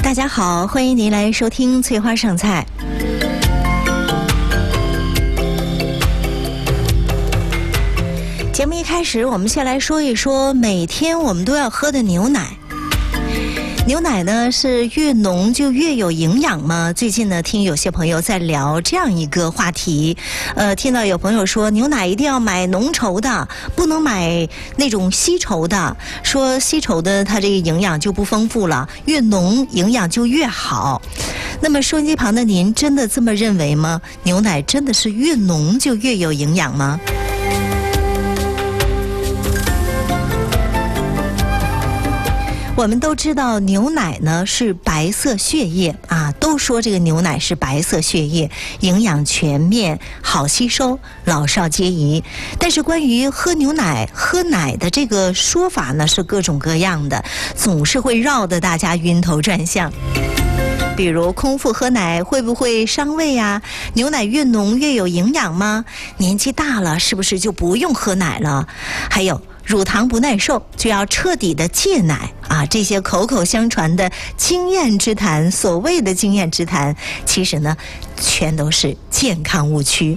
大家好，欢迎您来收听翠花上菜。节目一开始，我们先来说一说每天我们都要喝的牛奶。牛奶呢是越浓就越有营养吗？最近呢，听有些朋友在聊这样一个话题，听到有朋友说牛奶一定要买浓稠的，不能买那种稀稠的，说稀稠的它这个营养就不丰富了，越浓营养就越好。那么收音机旁的您真的这么认为吗？牛奶真的是越浓就越有营养吗？我们都知道牛奶呢是白色血液啊，都说这个牛奶是白色血液，营养全面，好吸收，老少皆宜。但是关于喝牛奶、喝奶的这个说法呢是各种各样的，总是会绕得大家晕头转向。比如空腹喝奶会不会伤胃啊？牛奶越浓越有营养吗？年纪大了是不是就不用喝奶了？还有乳糖不耐受就要彻底的戒奶啊！这些口口相传的经验之谈，所谓的经验之谈，其实呢，全都是健康误区。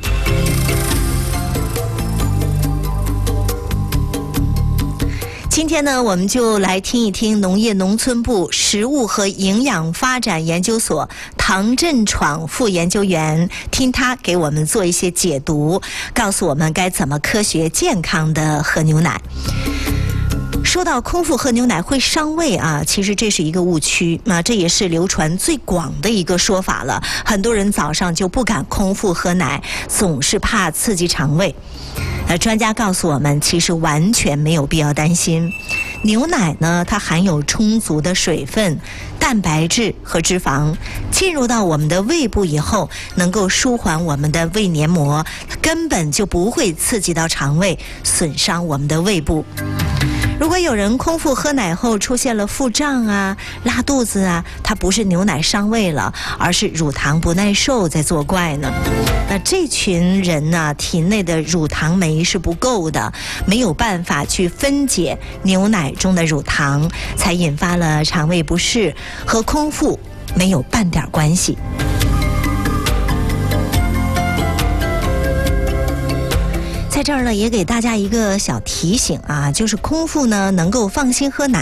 今天呢，我们就来听一听农业农村部食物和营养发展研究所唐振闯副研究员，听他给我们做一些解读，告诉我们该怎么科学健康的喝牛奶。说到空腹喝牛奶会伤胃啊，其实这是一个误区，这也是流传最广的一个说法了。很多人早上就不敢空腹喝奶，总是怕刺激肠胃。专家告诉我们，其实完全没有必要担心。牛奶呢，它含有充足的水分、蛋白质和脂肪，进入到我们的胃部以后，能够舒缓我们的胃黏膜，根本就不会刺激到肠胃，损伤我们的胃部。如果有人空腹喝奶后出现了腹胀啊、拉肚子啊，它不是牛奶伤胃了，而是乳糖不耐受在作怪呢。那这群人呢，体内的乳糖酶是不够的，没有办法去分解牛奶中的乳糖，才引发了肠胃不适，和空腹没有半点关系。在这儿呢，也给大家一个小提醒啊，就是空腹呢能够放心喝奶，